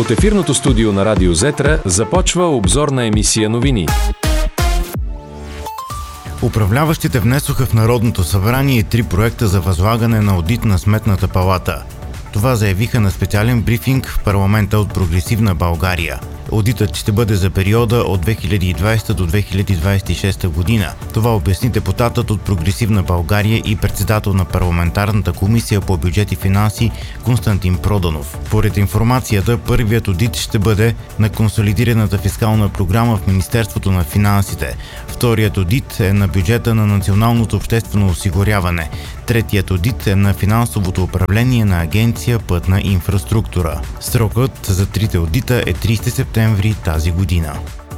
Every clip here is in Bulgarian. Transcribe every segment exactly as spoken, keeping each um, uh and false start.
От ефирното студио на Радио Зетра започва обзорна емисия новини. Управляващите внесоха в Народното събрание три проекта за възлагане на одит на Сметната палата. Това заявиха на специален брифинг в парламента от Прогресивна България. Одитът ще бъде за периода от две хиляди и двадесета до две хиляди двадесет и шеста година. Това обясни депутатът от Прогресивна България и председател на парламентарната комисия по бюджет и финанси Константин Проданов. Поред информацията, първият одит ще бъде на консолидираната фискална програма в Министерството на финансите. Вторият одит е на бюджета на Националното обществено осигуряване. Третият одит е на финансовото управление на Агенция Пътна инфраструктура. Срокът за трите одита е тридесети септември тази година.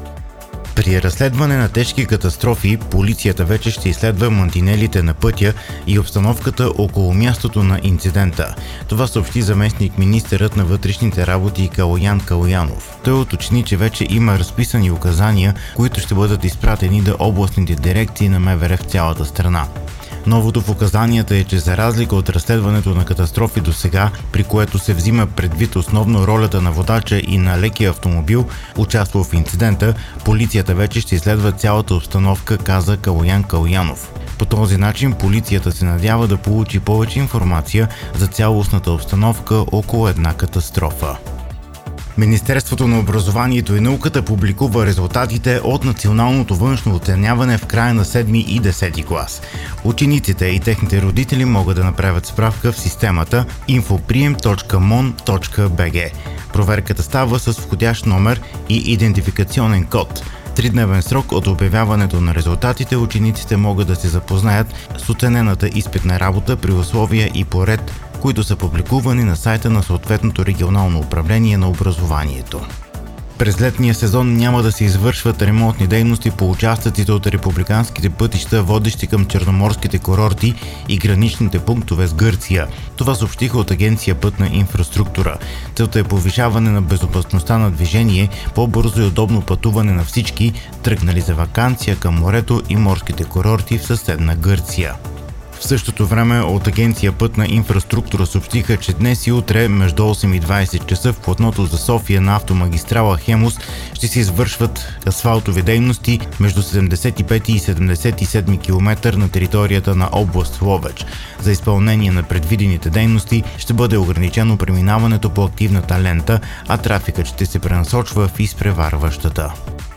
При разследване на тежки катастрофи, полицията вече ще изследва мантинелите на пътя и обстановката около мястото на инцидента. Това съобщи заместник министърът на вътрешните работи Калоян Калоянов. Той уточни, че вече има разписани указания, които ще бъдат изпратени до областните дирекции на МВР в цялата страна. Новото в указанията е, че за разлика от разследването на катастрофи до сега, при което се взима предвид основно ролята на водача и на лекия автомобил, участвал в инцидента, полицията вече ще изследва цялата обстановка, каза Калоян Калоянов. По този начин полицията се надява да получи повече информация за цялостната обстановка около една катастрофа. Министерството на образованието и науката публикува резултатите от националното външно оценяване в края на седми и десети клас. Учениците и техните родители могат да направят справка в системата инфоприем точка мон точка би джи. Проверката става с входящ номер и идентификационен код. Тридневен срок от обявяването на резултатите учениците могат да се запознаят с оценената изпитна работа при условия и по ред, които са публикувани на сайта на съответното регионално управление на образованието. През летния сезон няма да се извършват ремонтни дейности по участъците от републиканските пътища, водещи към черноморските курорти и граничните пунктове с Гърция. Това съобщиха от Агенция Пътна инфраструктура. Целта е повишаване на безопасността на движение, по-бързо и удобно пътуване на всички, тръгнали за ваканция към морето и морските курорти в съседна Гърция. В същото време от Агенция Пътна инфраструктура съобщиха, че днес и утре между осем и двадесет часа в платното за София на автомагистрала Хемус ще се извършват асфалтови дейности между седемдесет и пети и седемдесет и седми километър на територията на област Ловеч. За изпълнение на предвидените дейности ще бъде ограничено преминаването по активната лента, а трафикът ще се пренасочва в изпреварващата.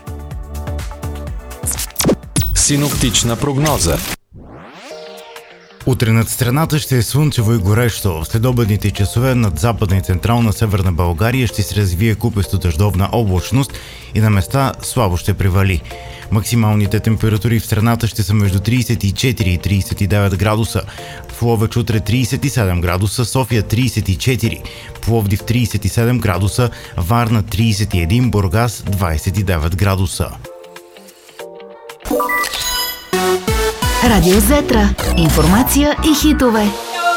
Синоптична прогноза. Утре над страната ще е слънчево и горещо. В следобедните часове над западна и централна Северна България ще се развие купесто дъждовна облачност и на места слабо ще привали. Максималните температури в страната ще са между тридесет и четири и тридесет и девет градуса. В Ловеч утре тридесет и седем градуса, София тридесет и четири, Пловдив тридесет и седем градуса, Варна тридесет и един, Бургас двадесет и девет градуса. Радио Зетра. Информация и хитове.